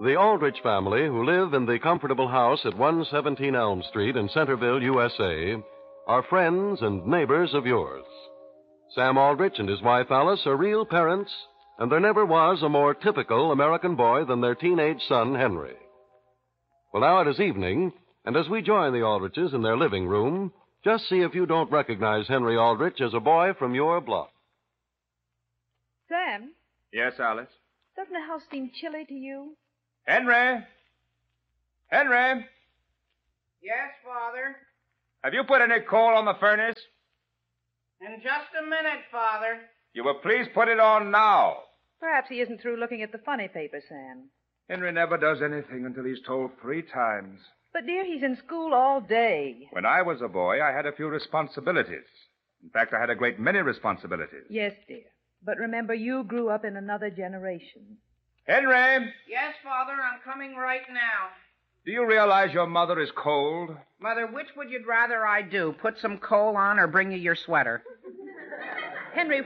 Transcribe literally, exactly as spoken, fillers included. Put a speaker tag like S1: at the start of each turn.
S1: The Aldrich family, who live in the comfortable house at one seventeen Elm Street in Centerville, U S A, are friends and neighbors of yours. Sam Aldrich and his wife Alice are real parents, and there never was a more typical American boy than their teenage son, Henry. Well, now it is evening, and as we join the Aldriches in their living room, just see if you don't recognize Henry Aldrich as a boy from your block.
S2: Sam,
S3: Yes, Alice?
S2: doesn't the house seem chilly to you?
S3: Henry? Henry?
S4: Yes, Father.
S3: Have you put any coal on the furnace?
S4: In just a minute, Father.
S3: You will please put it on now.
S2: Perhaps he isn't through looking at the funny paper, Sam.
S3: Henry never does anything until he's told three times.
S2: But, dear, he's in school all day.
S3: When I was a boy, I had a few responsibilities. In fact, I had a great many responsibilities.
S2: Yes, dear. But remember, you grew up in another generation.
S3: Henry,
S4: Yes, Father, I'm coming right now.
S3: do you realize your mother is cold?
S4: Mother, which would you rather I do? Put some coal on or bring you your sweater?
S2: Henry,